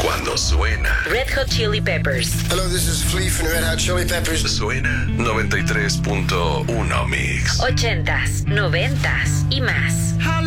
cuando suena Red Hot Chili Peppers. Hello, this is Flea from the Red Hot Chili Peppers. Suena 93.1 Mix. 80s, 90s y más.